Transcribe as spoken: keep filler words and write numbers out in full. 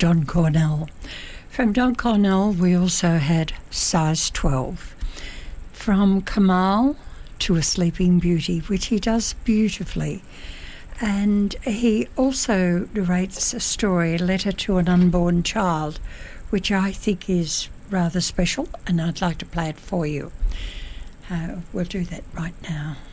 Don Cornell. From Don Cornell, we also had Size twelve. From Kamal to A Sleeping Beauty, which he does beautifully. And he also narrates a story, A Letter to an Unborn Child, which I think is rather special, and I'd like to play it for you. Uh, we'll do that right now.